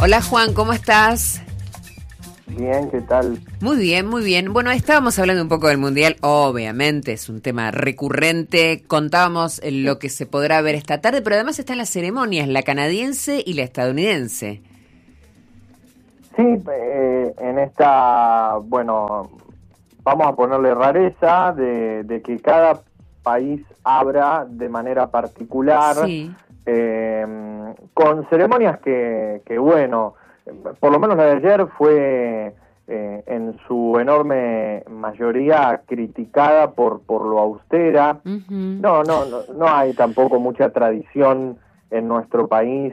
Hola Juan, ¿cómo estás? Bien, ¿qué tal? Muy bien, muy bien. Bueno, estábamos hablando un poco del Mundial, obviamente es un tema recurrente. Contábamos lo que se podrá ver esta tarde, pero además están las ceremonias, la canadiense y la estadounidense. Sí, en esta, bueno, vamos a ponerle rareza de que cada país abra de manera particular, Sí. Con ceremonias que bueno, por lo menos la de ayer fue en su enorme mayoría criticada por lo austera. Uh-huh. No hay tampoco mucha tradición en nuestro país.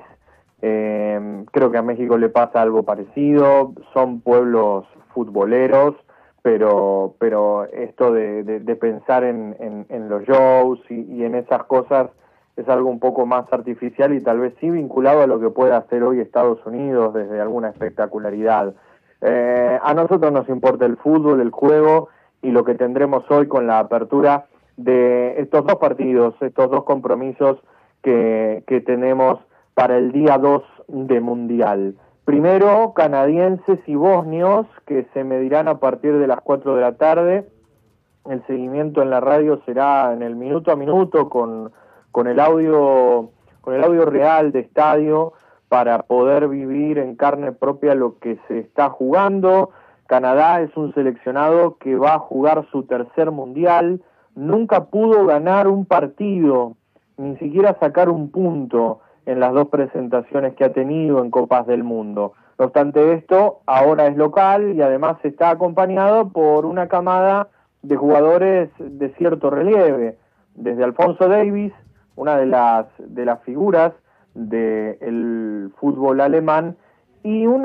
Creo que a México le pasa algo parecido, son pueblos futboleros, pero esto de pensar en los shows y en esas cosas es algo un poco más artificial y tal vez sí vinculado a lo que puede hacer hoy Estados Unidos desde alguna espectacularidad. A nosotros nos importa el fútbol, el juego y lo que tendremos hoy con la apertura de estos dos partidos, estos dos compromisos que tenemos para el día 2 de Mundial. Primero, canadienses y bosnios, que se medirán a partir de las 4 de la tarde. El seguimiento en la radio será en el minuto a minuto con el audio real de estadio para poder vivir en carne propia lo que se está jugando. Canadá es un seleccionado que va a jugar su tercer Mundial. Nunca pudo ganar un partido, ni siquiera sacar un punto en las dos presentaciones que ha tenido en Copas del Mundo. No obstante esto, ahora es local y además está acompañado por una camada de jugadores de cierto relieve, desde Alphonso Davies, una de las figuras del fútbol alemán, y un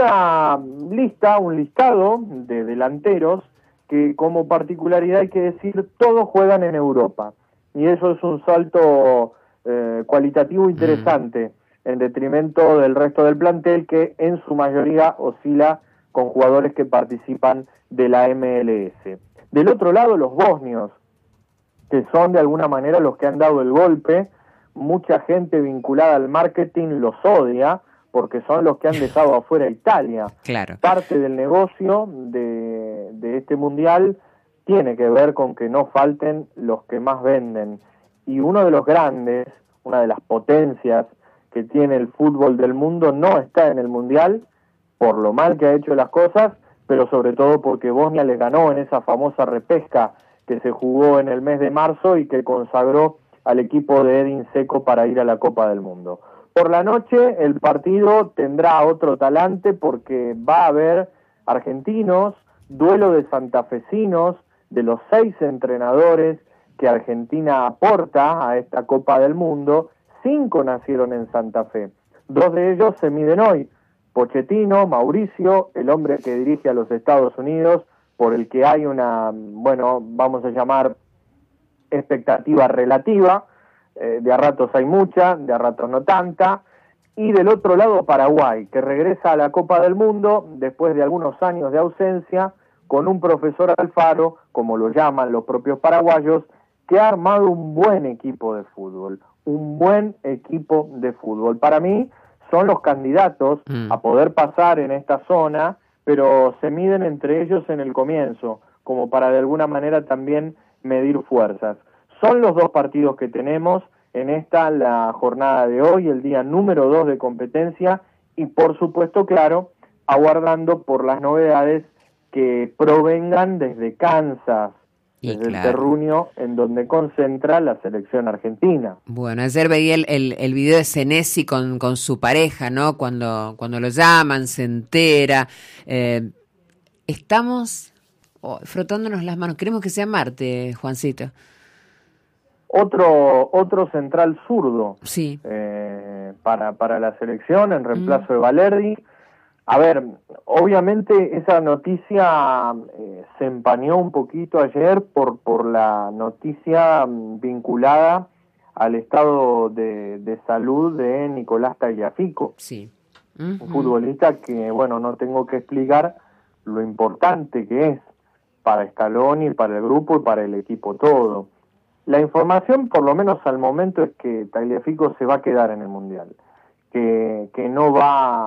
listado de delanteros que, como particularidad hay que decir, todos juegan en Europa, y eso es un salto cualitativo interesante en detrimento del resto del plantel, que en su mayoría oscila con jugadores que participan de la MLS. Del otro lado, los bosnios, que son de alguna manera los que han dado el golpe. Mucha gente vinculada al marketing los odia porque son los que han dejado afuera a Italia. Claro. Parte del negocio de este mundial tiene que ver con que no falten los que más venden. Y uno de los grandes, una de las potencias que tiene el fútbol del mundo no está en el mundial por lo mal que ha hecho las cosas, pero sobre todo porque Bosnia le ganó en esa famosa repesca que se jugó en el mes de marzo y que consagró al equipo de Edin Dzeko para ir a la Copa del Mundo. Por la noche el partido tendrá otro talante porque va a haber argentinos, duelo de santafesinos, de los 6 entrenadores que Argentina aporta a esta Copa del Mundo. 5 nacieron en Santa Fe, 2 de ellos se miden hoy, Pochettino, Mauricio, el hombre que dirige a los Estados Unidos, por el que hay una, bueno, vamos a llamar expectativa relativa, de a ratos hay mucha, de a ratos no tanta, y del otro lado Paraguay, que regresa a la Copa del Mundo después de algunos años de ausencia, con un profesor Alfaro, como lo llaman los propios paraguayos, que ha armado un buen equipo de fútbol, Para mí son los candidatos a poder pasar en esta zona, pero se miden entre ellos en el comienzo, como para de alguna manera también medir fuerzas. Son los dos partidos que tenemos en la jornada de hoy, el día número 2 de competencia, y por supuesto, claro, aguardando por las novedades que provengan desde Kansas, desde el terruño en donde concentra la selección argentina. Bueno, ayer veía el video de Senesi con su pareja, ¿no? Cuando lo llaman, se entera. Estamos frotándonos las manos. Queremos que sea Marte, Juancito. Otro central zurdo, sí, para la selección en reemplazo de Valerdi. A ver, obviamente esa noticia se empañó un poquito ayer por la noticia vinculada al estado de salud de Nicolás Tagliafico, sí. Un futbolista que, bueno, no tengo que explicar lo importante que es para Scaloni, para el grupo y para el equipo todo. La información, por lo menos al momento, es que Tagliafico se va a quedar en el Mundial, que no va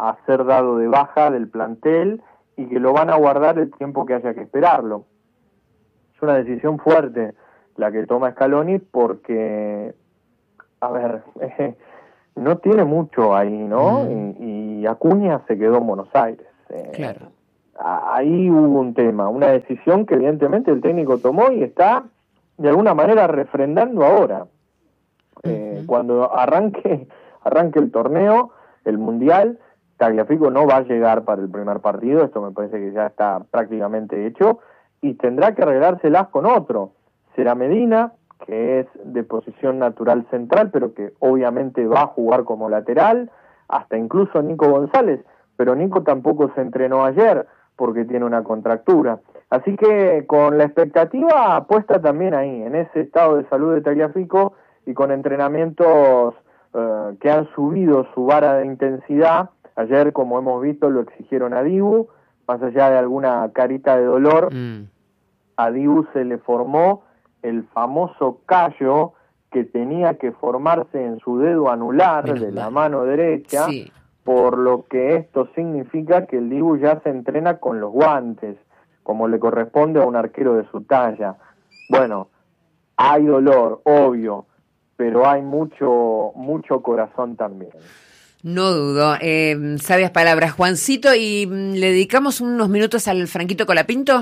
a ser dado de baja del plantel y que lo van a guardar el tiempo que haya que esperarlo. Es una decisión fuerte la que toma Scaloni porque, a ver, no tiene mucho ahí, ¿no? Y Acuña se quedó en Buenos Aires. Claro. Ahí hubo un tema, una decisión que evidentemente el técnico tomó y está de alguna manera refrendando ahora. Cuando arranque el torneo, el Mundial, Tagliafico no va a llegar para el primer partido, esto me parece que ya está prácticamente hecho, y tendrá que arreglárselas con otro. Será Medina, que es de posición natural central, pero que obviamente va a jugar como lateral, hasta incluso Nico González, pero Nico tampoco se entrenó ayer porque tiene una contractura. Así que con la expectativa puesta también ahí, en ese estado de salud de Tagliafico y con entrenamientos que han subido su vara de intensidad. Ayer, como hemos visto, lo exigieron a Dibu, más allá de alguna carita de dolor, a Dibu se le formó el famoso callo que tenía que formarse en su dedo anular de la mano derecha, sí. Por lo que esto significa que el Dibu ya se entrena con los guantes, como le corresponde a un arquero de su talla. Bueno, hay dolor, obvio, pero hay mucho corazón también. No dudo. Sabias palabras, Juancito, ¿y le dedicamos unos minutos al Franquito Colapinto?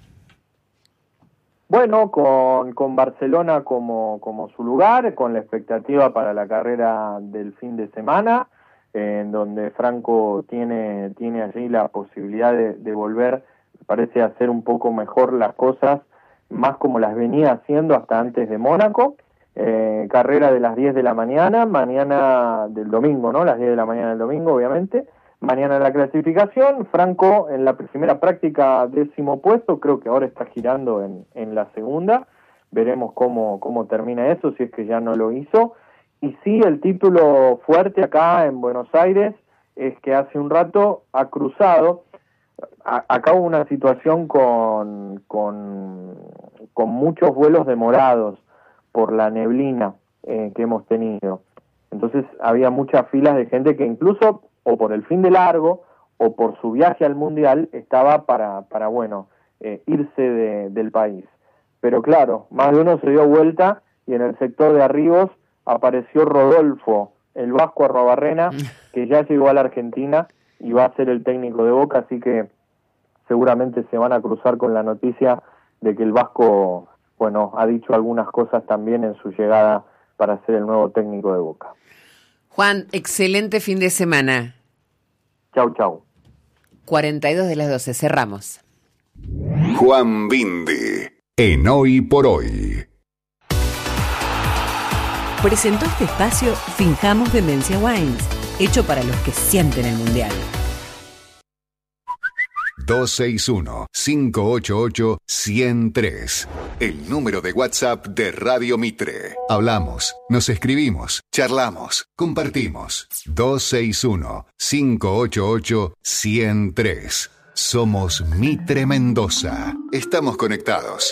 Bueno, con Barcelona como su lugar, con la expectativa para la carrera del fin de semana, en donde Franco tiene allí la posibilidad de volver, me parece, a hacer un poco mejor las cosas, más como las venía haciendo hasta antes de Mónaco. Carrera de las 10 de la mañana del domingo, ¿no? Las 10 de la mañana del domingo, obviamente. Mañana la clasificación, Franco en la primera práctica 10º puesto, creo que ahora está girando en la segunda, veremos cómo termina eso, si es que ya no lo hizo. Y sí, el título fuerte acá en Buenos Aires es que hace un rato ha cruzado, acá hubo una situación con muchos vuelos demorados por la neblina que hemos tenido. Entonces había muchas filas de gente que incluso o por el fin de largo o por su viaje al Mundial estaba para irse del país. Pero claro, más de uno se dio vuelta y en el sector de Arribos apareció Rodolfo, el Vasco Arruabarrena, que ya llegó a la Argentina y va a ser el técnico de Boca, así que seguramente se van a cruzar con la noticia de que el Vasco, ha dicho algunas cosas también en su llegada para ser el nuevo técnico de Boca. Juan, excelente fin de semana. Chau. 42 de las 12, cerramos. Juan Bindi, en Hoy por Hoy. Presentó este espacio Finjamos Demencia Wines, hecho para los que sienten el mundial. 261-588-103. El número de WhatsApp de Radio Mitre. Hablamos, nos escribimos, charlamos, compartimos. 261-588-103. Somos Mitre Mendoza. Estamos conectados.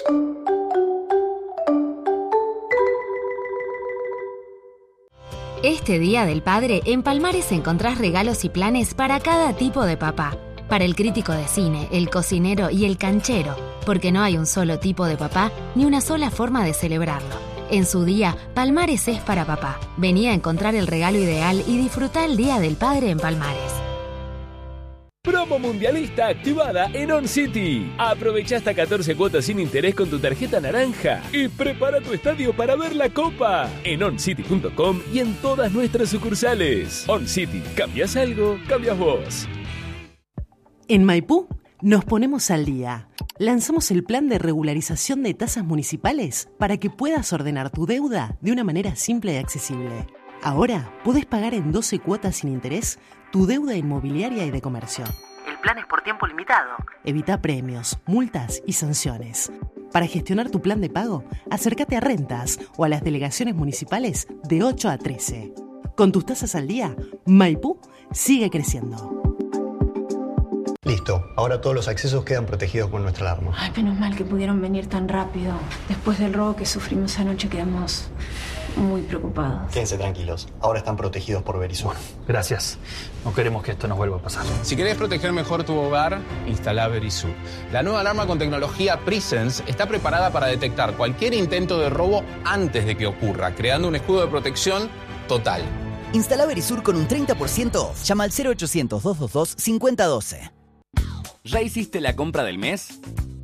Este Día del Padre, en Palmares encontrás regalos y planes para cada tipo de papá. Para el crítico de cine, el cocinero y el canchero, porque no hay un solo tipo de papá ni una sola forma de celebrarlo. En su día, Palmares es para papá. Vení a encontrar el regalo ideal y disfrutá el Día del Padre en Palmares. Promo mundialista activada en On City. Aprovecha hasta 14 cuotas sin interés con tu tarjeta naranja y prepara tu estadio para ver la Copa en oncity.com y en todas nuestras sucursales. On City, ¿cambias algo? Cambias vos. En Maipú nos ponemos al día. Lanzamos el plan de regularización de tasas municipales para que puedas ordenar tu deuda de una manera simple y accesible. Ahora podés pagar en 12 cuotas sin interés tu deuda inmobiliaria y de comercio. El plan es por tiempo limitado. Evita premios, multas y sanciones. Para gestionar tu plan de pago, acércate a Rentas o a las delegaciones municipales de 8 a 13. Con tus tasas al día, Maipú sigue creciendo. Listo, ahora todos los accesos quedan protegidos con nuestra alarma. Ay, menos mal que pudieron venir tan rápido. Después del robo que sufrimos anoche quedamos muy preocupados. Quédense tranquilos, ahora están protegidos por Verisur. Bueno, gracias. No queremos que esto nos vuelva a pasar. Si querés proteger mejor tu hogar, instala Verisur. La nueva alarma con tecnología Presence está preparada para detectar cualquier intento de robo antes de que ocurra, creando un escudo de protección total. Instala Verisur con un 30% off. Llama al 0800-222-5012. ¿Ya hiciste la compra del mes?